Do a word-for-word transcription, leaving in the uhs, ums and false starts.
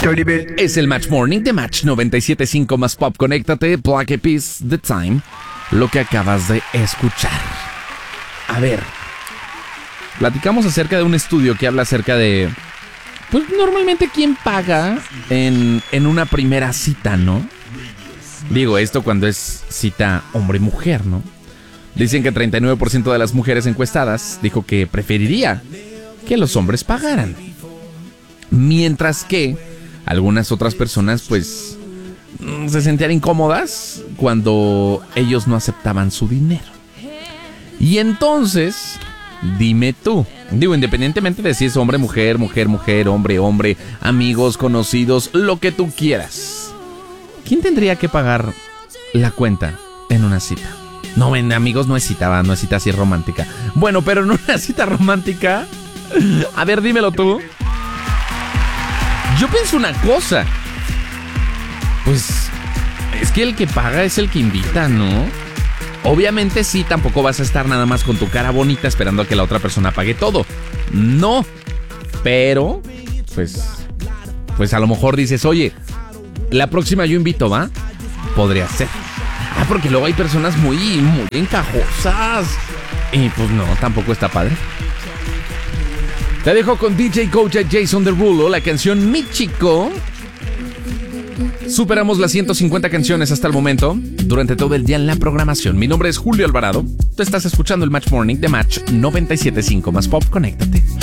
Es el Match Morning de Match noventa y siete punto cinco más Pop. Conéctate, Black Eyed Peas, The Time. Lo que acabas de escuchar. A ver, platicamos acerca de un estudio que habla acerca de, pues normalmente quién paga en, en una primera cita, ¿no? Digo, esto cuando es cita hombre-mujer, ¿no? Dicen que treinta y nueve por ciento de las mujeres encuestadas dijo que preferiría que los hombres pagaran. Mientras que algunas otras personas, pues, se sentían incómodas cuando ellos no aceptaban su dinero. Y entonces, dime tú, digo, independientemente de si es hombre, mujer, mujer, mujer, hombre, hombre, amigos, conocidos, lo que tú quieras, ¿quién tendría que pagar la cuenta en una cita? No, en amigos no es cita, no es cita así romántica. Bueno, pero en una cita romántica, a ver, dímelo tú. Yo pienso una cosa, pues es que el que paga es el que invita, ¿no? Obviamente sí, tampoco vas a estar nada más con tu cara bonita esperando a que la otra persona pague todo. No, pero pues, pues a lo mejor dices, oye, la próxima yo invito, ¿va? Podría ser. Ah, porque luego hay personas muy, muy encajosas. Y pues no, tampoco está padre. Te dejo con D J Coach Jason Derulo, la canción Mi Chico. Superamos las ciento cincuenta canciones hasta el momento, durante todo el día en la programación. Mi nombre es Julio Alvarado. Tú estás escuchando el Match Morning de Match noventa y siete punto cinco más Pop. Conéctate.